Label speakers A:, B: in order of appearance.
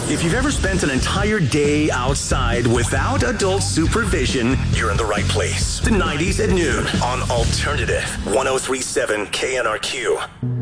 A: If you've ever spent an entire day outside without adult supervision, you're in the right place. The 90s at noon on Alternative 103.7 KNRQ.